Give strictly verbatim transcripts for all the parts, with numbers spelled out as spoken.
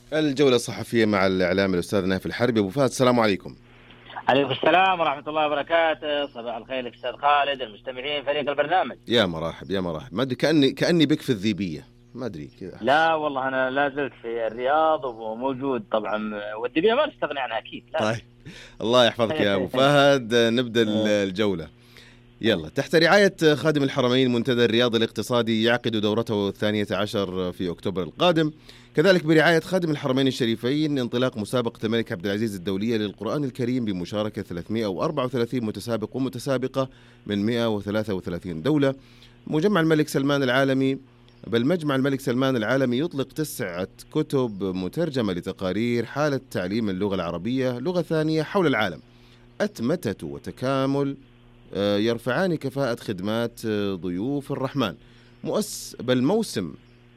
الجولة الصحفية مع الإعلام الأستاذ نايف الحربي. أبو فهد، السلام عليكم. عليكم السلام ورحمة الله وبركاته. صباح الخير لك أستاذ خالد، المستمعين، فريق البرنامج. يا مراحب يا مراحب. ما أدري، كأني كأني بك في الذيبية، ما أدري كذا. لا والله أنا لا زلت في الرياض وموجود طبعا، والدبية ما نستغني عنها أكيد. طيب، الله يحفظك يا أبو فهد. نبدأ الجولة. يلا. تحت رعاية خادم الحرمين، منتدى الرياض الاقتصادي يعقد دورته الثانية عشر في أكتوبر القادم. كذلك برعاية خادم الحرمين الشريفين انطلاق مسابقة الملك عبد العزيز الدولية للقرآن الكريم بمشاركة ثلاثمئة وأربعة وثلاثين متسابق ومتسابقة من مئة وثلاثة وثلاثين دولة. مجمع الملك سلمان العالمي بل مجمع الملك سلمان العالمي يطلق تسعة كتب مترجمة لتقارير حالة تعليم اللغة العربية لغة ثانية حول العالم. أتمتة وتكامل يرفعان كفاءة خدمات ضيوف الرحمن. مؤس بل موسم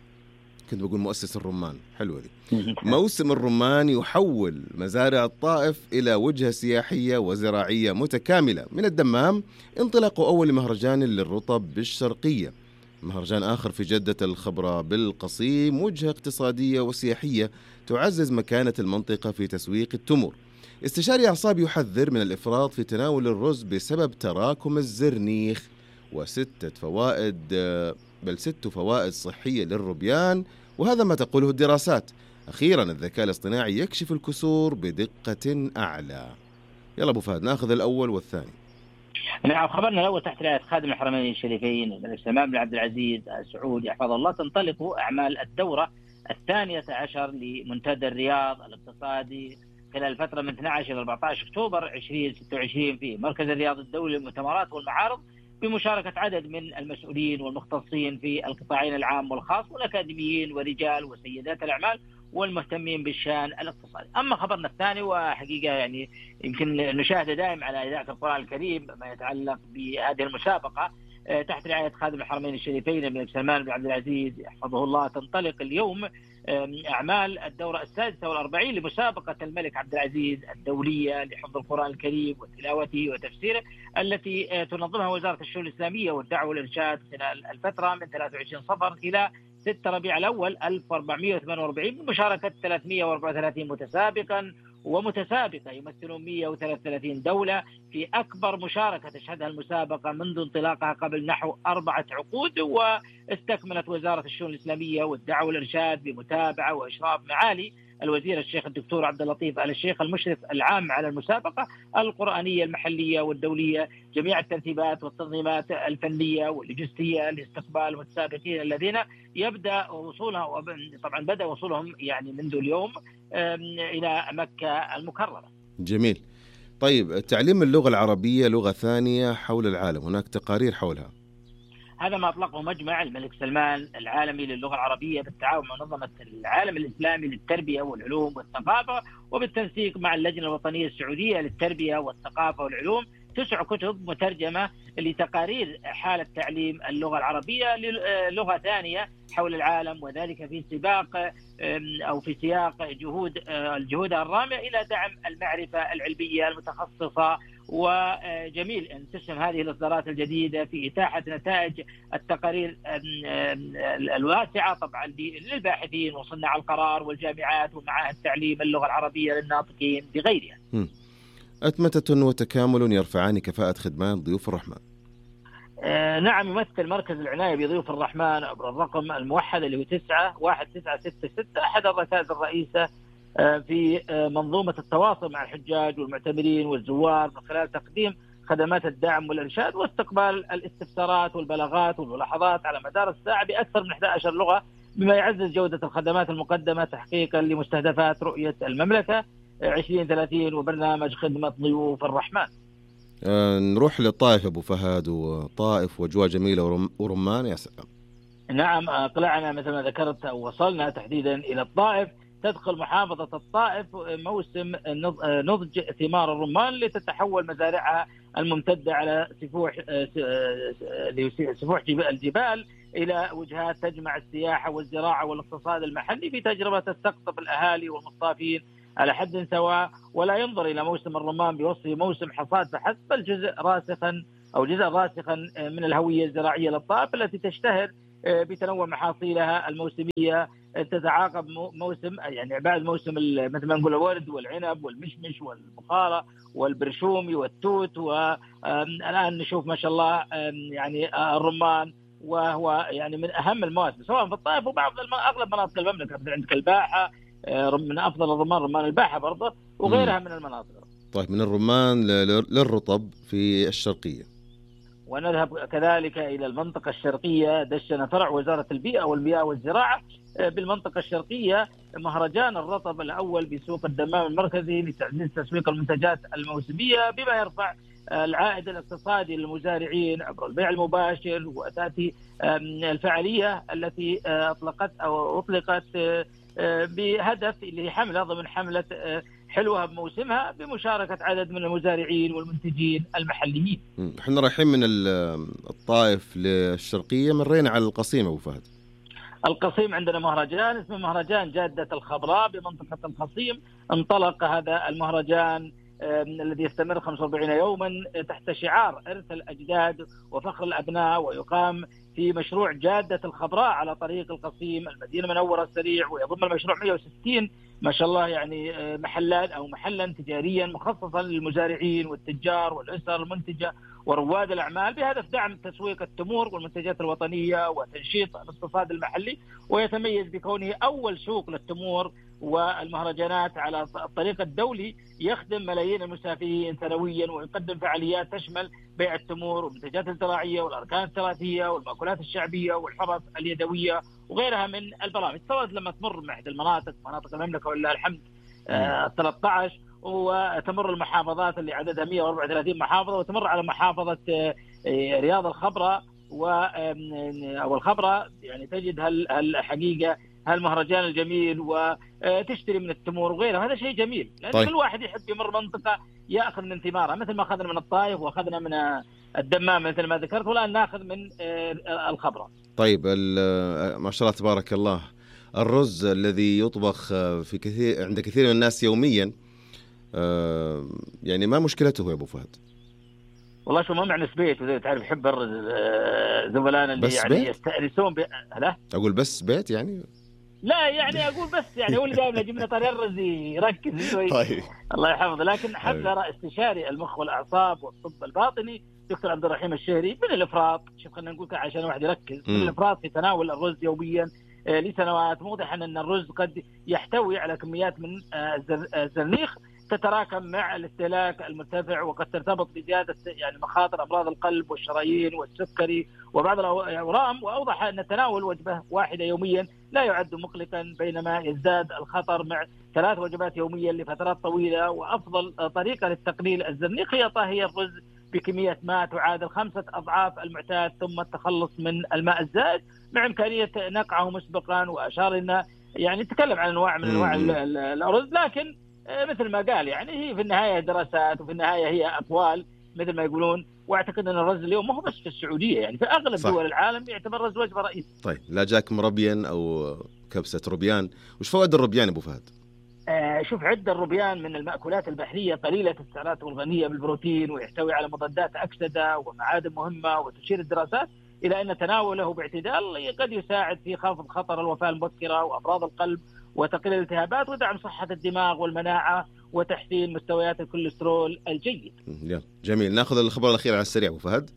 كنت بقول مؤسس الرمان، حلوة دي. موسم الرمان يحول مزارع الطائف إلى وجهة سياحية وزراعية متكاملة. من الدمام انطلاق أول مهرجان للرطب بالشرقية. مهرجان آخر في جدة الخبرة بالقصيم، وجهة اقتصادية وسياحية تعزز مكانة المنطقة في تسويق التمور. استشاري أعصاب يحذر من الإفراط في تناول الرز بسبب تراكم الزرنيخ. وستة فوائد بل ست فوائد صحية للربيان، وهذا ما تقوله الدراسات. أخيرا الذكاء الاصطناعي يكشف الكسور بدقة أعلى. يلا أبو فهد، ناخذ الأول والثاني. نعم، خبرنا الأول تحت رعاية خادم الحرمين الشريفين الملك سلمان بن عبد العزيز السعود يحفظه الله، تنطلق أعمال الدورة الثانية عشر لمنتدى الرياض الاقتصادي خلال الفترة من اثني عشر إلى أربعة عشر أكتوبر ألفين وستة وعشرين في مركز الرياض الدولي للمؤتمرات والمعارض، بمشاركة عدد من المسؤولين والمختصين في القطاعين العام والخاص والأكاديميين ورجال وسيدات الأعمال والمهتمين بالشأن الاقتصادي. أما خبرنا الثاني، وحقيقة يعني يمكن نشاهده دائم على إذاعة القرآن الكريم ما يتعلق بهذه المسابقة تحت رعاية خادم الحرمين الشريفين الملك سلمان بن عبد العزيز يحفظه الله، تنطلق اليوم أعمال الدورة السادسة والأربعين لمسابقة الملك عبد العزيز الدولية لحفظ القرآن الكريم وتلاوته وتفسيره، التي تنظمها وزارة الشؤون الإسلامية والدعوة والإرشاد خلال الفترة من ثلاثة وعشرين صفر إلى ستة ربيع الأول ألف وأربعمئة وثمانية وأربعين بمشاركة ثلاثمئة وأربعة وثلاثين متسابقا ومتسابقة يمثلون مئة وثلاثة وثلاثين دولة في أكبر مشاركة تشهدها المسابقة منذ انطلاقها قبل نحو أربعة عقود. واستكملت وزارة الشؤون الإسلامية والدعوة والإرشاد بمتابعة وإشراف معالي الوزير الشيخ الدكتور عبد اللطيف آل الشيخ المشرف العام على المسابقة القرآنية المحلية والدولية جميع الترتيبات والتنظيمات الفنية واللوجستية لاستقبال المتسابقين الذين يبدأ وصولهم طبعا بدأ وصولهم يعني منذ اليوم إلى مكة المكرمة. جميل. طيب، تعليم اللغة العربية لغة ثانية حول العالم، هناك تقارير حولها. هذا ما أطلقه مجمع الملك سلمان العالمي للغة العربية بالتعاون مع منظمة العالم الإسلامي للتربية والعلوم والثقافة وبالتنسيق مع اللجنة الوطنية السعودية للتربية والثقافة والعلوم. تسع كتب مترجمة لتقارير حالة تعليم اللغة العربية للغة ثانية حول العالم، وذلك في سباق أو في سياق جهود الجهود الرامية إلى دعم المعرفة العلمية المتخصصة. وجميل أن تسهم هذه الإصدارات الجديدة في إتاحة نتائج التقارير الواسعة طبعا للباحثين وصناع القرار والجامعات ومعاهد تعليم اللغة العربية للناطقين بغيرها. أتمتة وتكامل يرفعان كفاءة خدمات ضيوف الرحمن. آه نعم، يمثل مركز العناية بضيوف الرحمن عبر الرقم الموحد اللي هو تسعة واحد تسعة ستة ستة أحد الركائز الرئيسة آه في آه منظومة التواصل مع الحجاج والمعتمرين والزوار من خلال تقديم خدمات الدعم والإرشاد واستقبال الاستفسارات والبلاغات والملاحظات على مدار الساعة بأكثر من إحدى عشرة لغة، بما يعزز جودة الخدمات المقدمة تحقيقا لمستهدفات رؤية المملكة عشرين ثلاثين وبرنامج خدمة ضيوف الرحمن. آه نروح للطائف أبو فهد، وطائف وأجواء جميلة ورمان. يا سلام. نعم، طلعنا مثل ما ذكرت أو وصلنا تحديدا إلى الطائف. تدخل محافظة الطائف موسم نضج ثمار الرمان لتتحول مزارعها الممتدة على سفوح سفوح الجبال إلى وجهات تجمع السياحة والزراعة والاقتصاد المحلي في تجربة تستقطب الأهالي والمصطافين على حد سواء، ولا ينظر إلى موسم الرمان بوصفه موسم حصاد فحسب، بل جزء راسخا أو جزء راسخا من الهوية الزراعية للطائف التي تشتهر بتنوع محاصيلها الموسمية تتعاقب موسم يعني بعد موسم مثل ما نقول الورد والعنب والمشمش والبخارة والبرشومي والتوت، والآن نشوف ما شاء الله يعني الرمان، وهو يعني من أهم المواسم سواء في الطائف وبعض أغلب مناطق المملكة، مثل عندك الباحة من أفضل الرمان رمان الباحة برضه وغيرها من المناطق. طيب من الرمان للرطب في الشرقية. ونذهب كذلك إلى المنطقة الشرقية، دشن فرع وزارة البيئة والمياه والزراعة بالمنطقة الشرقية مهرجان الرطب الأول بسوق الدمام المركزي لتعزيز تسويق المنتجات الموسمية، بما يرفع العائد الاقتصادي للمزارعين عبر البيع المباشر. وتأتي الفعالية التي أطلقت أو أطلقت بهدف لحملة ضمن حملة حلوها بموسمها بمشاركة عدد من المزارعين والمنتجين المحليين. احنا رايحين من الطائف للشرقية، مرينا على القصيم أبو فهد. القصيم عندنا مهرجان اسمه مهرجان جادة الخضراء بمنطقة القصيم. انطلق هذا المهرجان الذي يستمر خمسة وأربعين يوما تحت شعار إرث الأجداد وفخر الأبناء، ويقام في مشروع جادة الخضراء على طريق القصيم المدينة المنورة السريع. ويضم المشروع مئة وستين ما شاء الله يعني محلات أو محلا تجاريا مخصصا للمزارعين والتجار والأسر المنتجة ورواد الأعمال، بهدف دعم تسويق التمور والمنتجات الوطنية وتنشيط الاقتصاد المحلي. ويتميز بكونه أول سوق للتمور والمهرجانات على الطريق الدولي، يخدم ملايين المسافرين سنويا، ويقدم فعاليات تشمل بيع التمور والمنتجات الزراعية والأركان الثلاثية والمأكولات الشعبية والحرف اليدوية وغيرها من البرامج. صارت لما تمر من أحد المناطق مناطق المملكة ولله الحمد آه ثلاثة عشر، وتمر المحافظات اللي عددها مئة وأربعة وثلاثين محافظة، وتمر على محافظة آه رياض الخبرة و أو الخبرة، يعني تجد هالحقيقة هالمهرجان الجميل وتشتري من التمور وغيره. هذا شيء جميل، لأن طيب. كل واحد يحب يمر منطقة يأخذ من ثمارها، مثل ما أخذنا من الطائف وأخذنا من الدمام مثل ما ذكرت، والآن نأخذ من الخبرة. طيب ما شاء الله تبارك الله، الرز الذي يطبخ في كثير عند كثير من الناس يوميا، يعني ما مشكلته يا أبو فهد؟ والله شو ما معنى بيت، وزي تعرف يحب الرز زملائنا اللي يعني يستأنسون ب... لا أقول بس بيت يعني لا يعني أقول بس يعني هو اللي دائما يجيب لنا طريق الرز يركز شوي. طيب. الله يحفظه. لكن حتى استشاري المخ والأعصاب والطب الباطني دكتور عبد الرحيم الشهري من الإفراط، شوف خلينا نقول عشان واحد يركز، من الإفراط في تناول الرز يوميا لسنوات، موضح أن الرز قد يحتوي على كميات من الزرنيخ تتراكم مع الاستهلاك المرتفع، وقد ترتبط بزيادة يعني مخاطر أمراض القلب والشرايين والسكري وبعض الأورام. وأوضح أن تناول وجبة واحدة يوميا لا يعد مقلقا، بينما يزداد الخطر مع ثلاث وجبات يوميا لفترات طويلة. وأفضل طريقة للتقليل الزرنيخ هي طهي الرز بكمية ماء تعادل خمسة أضعاف المعتاد، ثم التخلص من الماء الزائد مع إمكانية نقعه مسبقا. وأشار لنا يعني نتكلم عن أنواع من أنواع الأرز، لكن مثل ما قال يعني هي في النهاية دراسات وفي النهاية هي أقوال مثل ما يقولون. واعتقد أن الرز اليوم ما هو بس في السعودية، يعني في أغلب صح. دول العالم يعتبر الرز وجبة رئيسية. طيب لا جاك مربيا أو كبسة ربيان، وش فوائد الربيان أبو فهد؟ آه شوف، عد الربيان من المأكولات البحرية قليلة السعرات والغنية بالبروتين، ويحتوي على مضادات أكسدة ومعادن مهمة. وتشير الدراسات إلى أن تناوله باعتدال قد يساعد في خفض خطر الوفاة المبكرة وأمراض القلب وتقليل الالتهابات ودعم صحة الدماغ والمناعة وتحسين مستويات الكوليسترول الجيد. يلا جميل، ناخذ الخبر الأخير على السريع أبو فهد.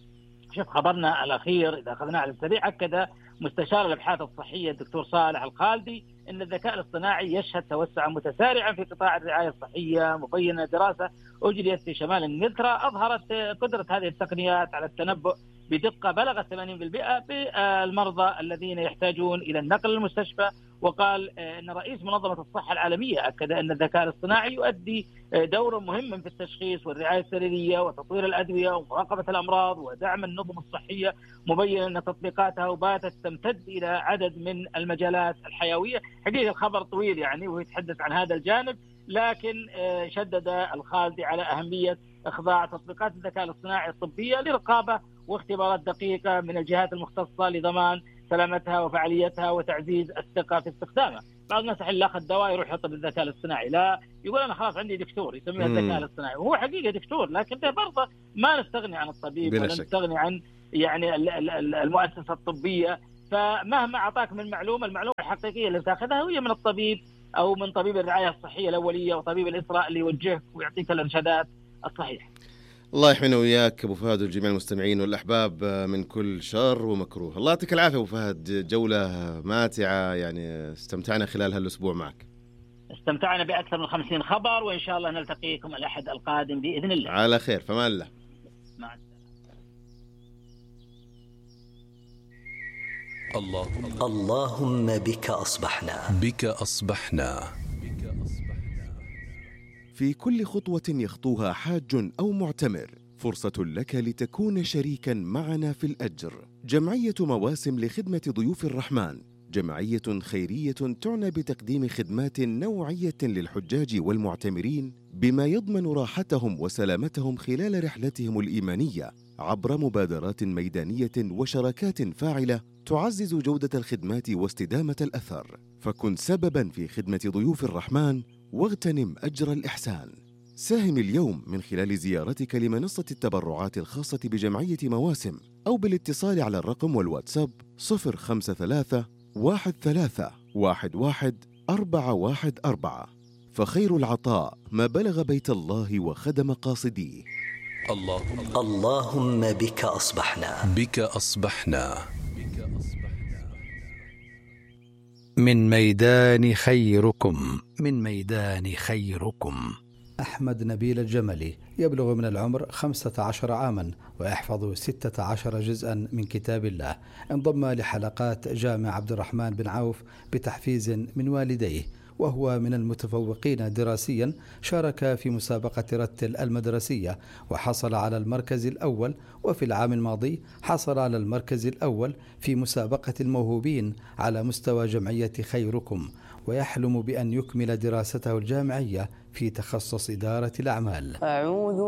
شوف خبرنا الأخير إذا أخذناه على السريع، أكد مستشار الأبحاث الصحية الدكتور صالح الخالدي أن الذكاء الاصطناعي يشهد توسعا متسارعا في قطاع الرعاية الصحية، مبينة دراسة أجريت في شمال إنجلترا أظهرت قدرة هذه التقنيات على التنبؤ بدقة بلغت ثمانين بالمئة بالمرضى الذين يحتاجون إلى النقل للمستشفى. وقال أن رئيس منظمة الصحة العالمية أكد أن الذكاء الاصطناعي يؤدي دورا مهما في التشخيص والرعاية السريرية وتطوير الأدوية ومراقبة الأمراض ودعم النظم الصحية، مبين أن تطبيقاتها باتت تمتد إلى عدد من المجالات الحيوية. حقيقة الخبر طويل يعني ويتحدث عن هذا الجانب، لكن شدد الخالدي على أهمية إخضاع تطبيقات الذكاء الاصطناعي الطبية لرقابة واختبارات دقيقة من الجهات المختصة لضمان سلامتها وفعاليتها وتعزيز الثقة في استخدامها. بعض الناس حين ياخذ دواء يروح يحط بالذكاء الاصطناعي، لا يقول أنا خلاص عندي دكتور يسميها الذكاء الاصطناعي، وهو حقيقة دكتور، لكن برضه ما نستغني عن الطبيب ولا نستغني عن يعني المؤسسة الطبية فمهما أعطاك من معلومة، المعلومة الحقيقية اللي تأخذها هي من الطبيب أو من طبيب الرعاية الصحية الأولية وطبيب الإسراء اللي يوجهك ويعطيك الإرشادات الصحيحة. الله يحمينا وياك أبو فهد والجميع المستمعين والأحباب من كل شر ومكروه. الله يعطيك العافية أبو فهد، جولة ماتعة يعني، استمتعنا خلال هالأسبوع معك. استمتعنا بأكثر من خمسين خبر، وإن شاء الله نلتقيكم الأحد القادم بإذن الله. على خير، فمان الله. مع السلامة. الله اللهم بك أصبحنا بك أصبحنا في كل خطوة يخطوها حاج أو معتمر فرصة لك لتكون شريكا معنا في الأجر. جمعية مواسم لخدمة ضيوف الرحمن جمعية خيرية تعنى بتقديم خدمات نوعية للحجاج والمعتمرين بما يضمن راحتهم وسلامتهم خلال رحلتهم الإيمانية عبر مبادرات ميدانية وشراكات فاعلة تعزز جودة الخدمات واستدامة الأثر. فكن سبباً في خدمة ضيوف الرحمن واغتنم أجر الإحسان. ساهم اليوم من خلال زيارتك لمنصة التبرعات الخاصة بجمعية مواسم أو بالاتصال على الرقم والواتساب صفر خمسة ثلاثة واحد ثلاثة واحد واحد أربعة واحد أربعة. فخير العطاء ما بلغ بيت الله وخدم قاصديه. الله اللهم بك أصبحنا بك أصبحنا من ميدان خيركم من ميدان خيركم. أحمد نبيل الجملي يبلغ من العمر خمسة عشر عاما ويحفظ ستة عشر جزءا من كتاب الله. انضم لحلقات جامع عبد الرحمن بن عوف بتحفيز من والديه، وهو من المتفوقين دراسيا. شارك في مسابقة رتل المدرسية وحصل على المركز الأول، وفي العام الماضي حصل على المركز الأول في مسابقة الموهوبين على مستوى جمعية خيركم، ويحلم بأن يكمل دراسته الجامعية في تخصص إدارة الأعمال. أعوذ